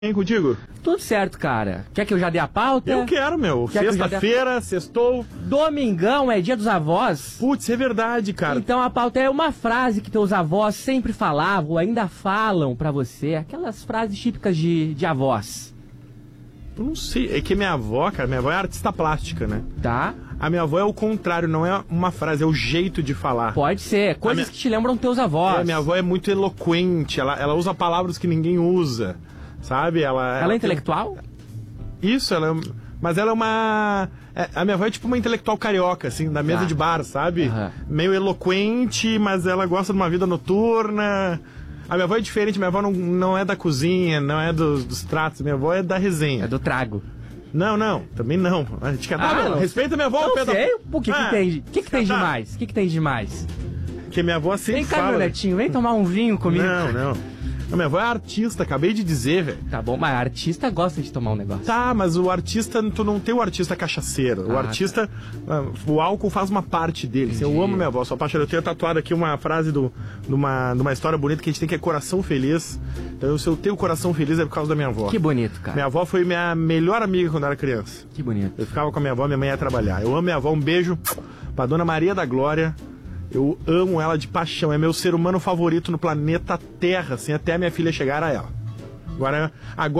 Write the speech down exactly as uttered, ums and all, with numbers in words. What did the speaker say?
Bem contigo? Tudo certo, cara. Quer que eu já dê a pauta? Eu quero, meu. Sexta-feira, dê... sextou. Domingão é dia dos avós. Putz, é verdade, cara. Então a pauta é uma frase que teus avós sempre falavam, ainda falam pra você. Aquelas frases típicas de, de avós. Eu não sei. É que minha avó, cara, minha avó é artista plástica, né? Tá. A minha avó é o contrário, não é uma frase, é o jeito de falar. Pode ser. Coisas minha... que te lembram teus avós. É, minha avó é muito eloquente, ela, ela usa palavras que ninguém usa. Sabe? Ela, ela, ela é intelectual? Tem... Isso, ela é... Mas ela é uma... É, a minha avó é tipo uma intelectual carioca, assim, da mesa tá. de bar, sabe? Uhum. Meio eloquente, mas ela gosta de uma vida noturna. A minha avó é diferente, minha avó não, não é da cozinha, não é dos, dos tratos, minha avó é da resenha. É do trago. Não, não, também não. A gente quer ah, dar, não. Respeita minha avó. Não sei, o que, que, ah, que tem, que, que tem demais? O que, que tem demais? Que minha avó sempre vem cá, fala... meu netinho, vem tomar um vinho comigo. Não, não. A minha avó é artista, acabei de dizer, velho. Tá bom, mas artista gosta de tomar um negócio. Tá, mas o artista, tu não tem o artista cachaceiro. Ah, o artista, tá. o álcool faz uma parte dele. Assim, eu amo minha avó, sou apaixonado. Eu tenho tatuado aqui uma frase do, de, uma, de uma história bonita que a gente tem, que é coração feliz. Então, se eu tenho coração feliz é por causa da minha avó. Que bonito, cara. Minha avó foi minha melhor amiga quando eu era criança. Que bonito. Eu ficava com a minha avó, minha mãe ia trabalhar. Eu amo minha avó, um beijo pra Dona Maria da Glória. Eu amo ela de paixão, é meu ser humano favorito no planeta Terra, assim, até a minha filha chegar a ela. Agora, agora